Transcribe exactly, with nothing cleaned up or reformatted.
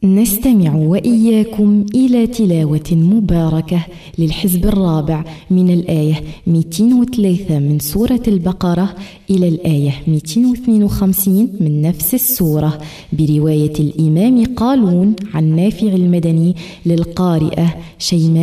نستمع وإياكم إلى تلاوة مباركة للحزب الرابع من الآية مئتين وثلاثة من سورة البقرة إلى الآية مئتين واثنين وخمسين من نفس السورة، برواية الإمام قالون عن نافع المدني للقارئة شيماء